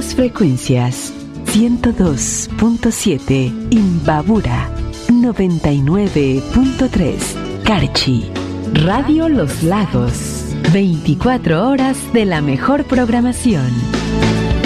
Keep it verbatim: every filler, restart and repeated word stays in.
dos frecuencias. ciento dos punto siete Imbabura, noventa y nueve punto tres Carchi. Radio Los Lagos, veinticuatro horas de la mejor programación.